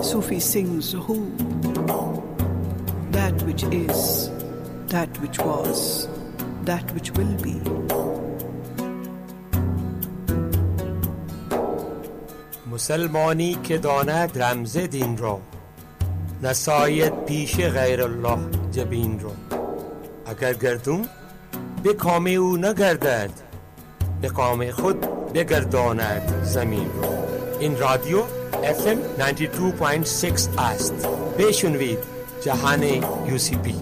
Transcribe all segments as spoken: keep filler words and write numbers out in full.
Sufi sings who, that which is, that which was, that which will be. مسلمانی که داند رمز دین را، نساید پیش غیر الله جبین را. اگر گردون به کام او نگردد، به کام خود بگرداند زمین را. این رادیو اف ام نود و دو ممیز شش است. بشنوید جهان یو سی پی.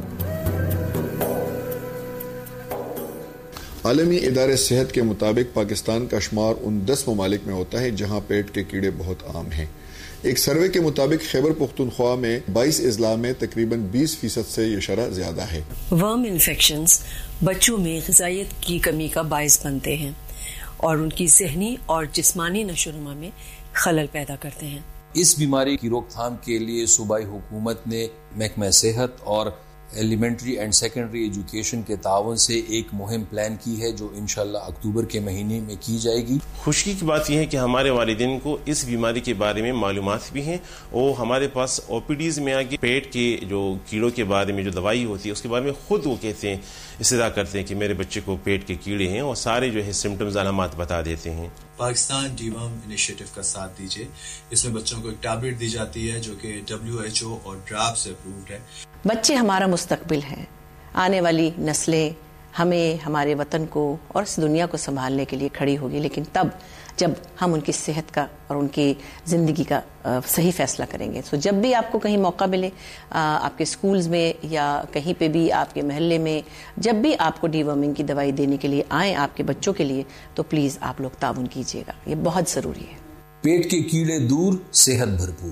عالمی ادارے صحت کے مطابق پاکستان کا شمار ان دس ممالک میں ہوتا ہے جہاں پیٹ کے کیڑے بہت عام ہیں. ایک سروے کے مطابق خیبر پختونخوا میں بائیس اضلاع میں تقریباً بیس فیصد سے یہ شرح زیادہ ہے. ورم انفیکشنز بچوں میں غذائیت کی کمی کا باعث بنتے ہیں اور ان کی ذہنی اور جسمانی نشو و نما میں خلل پیدا کرتے ہیں. اس بیماری کی روک تھام کے لیے صوبائی حکومت نے محکمہ صحت اور ایلیمنٹری اینڈ سیکنڈری ایجوکیشن کے تعاون سے ایک مہم پلان کی ہے جو انشاءاللہ اکتوبر کے مہینے میں کی جائے گی. خوشی کی بات یہ ہے کہ ہمارے والدین کو اس بیماری کے بارے میں معلومات بھی ہیں اور ہمارے پاس او پی ڈیز میں آگے پیٹ کے جو کیڑوں کے بارے میں جو دوائی ہوتی ہے اس کے بارے میں خود وہ کہتے ہیں، استدعا کرتے ہیں کہ میرے بچے کو پیٹ کے کیڑے ہیں اور سارے جو ہے سمٹمز علامات بتا دیتے ہیں. پاکستان ڈیورم انیشیٹو کا ساتھ دیجیے. اس میں بچوں کو ایک ٹیبلٹ دی جاتی ہے جو کہ ڈبلیو ایچ او اور ڈراپ سے اپرووڈ ہے. بچے ہمارا مستقبل ہیں، آنے والی نسلیں ہمیں ہمارے وطن کو اور اس دنیا کو سنبھالنے کے لیے کھڑی ہوگی، لیکن تب جب ہم ان کی صحت کا اور ان کی زندگی کا صحیح فیصلہ کریں گے. سو جب بھی آپ کو کہیں موقع ملے، آپ کے سکولز میں یا کہیں پہ بھی آپ کے محلے میں، جب بھی آپ کو ڈی ورمنگ کی دوائی دینے کے لیے آئیں آپ کے بچوں کے لیے، تو پلیز آپ لوگ تعاون کیجیے گا، یہ بہت ضروری ہے. پیٹ کے کیڑے دور، صحت بھرپور.